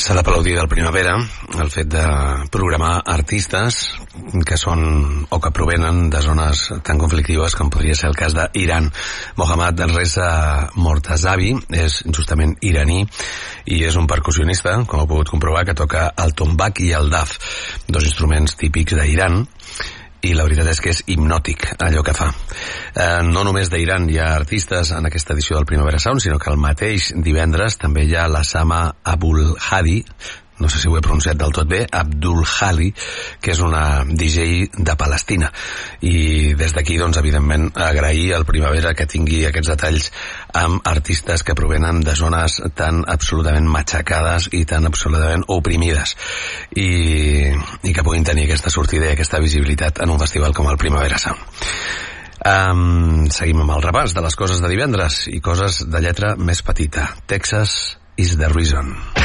S'ha d'aplaudir del Primavera el fet de programar artistes que són o que provenen de zones tan conflictives com podria ser el cas d'Iran. Mohammad Reza Mortazavi és justament iraní i és un percussionista, com heu pogut comprovar, que toca el tombak i el daf, dos instruments típics d'Iran, i la veritat és que és hipnòtic allò que fa. No només d'Iran hi ha artistes en aquesta edició del Primavera Sound, sinó que el mateix divendres també hi ha la Sama Abul Hadi, no sé si ho he pronunciat del tot bé, Abdul Hali, que és una DJ de Palestina. I des d'aquí, doncs, evidentment, agrair al Primavera que tingui aquests detalls amb artistes que provenen de zones tan absolutament matxacades i tan absolutament oprimides. I que puguin tenir aquesta sortida i aquesta visibilitat en un festival com el Primavera Sound. Seguim amb el repàs de les coses de divendres i coses de lletra més petita. Texas is the reason.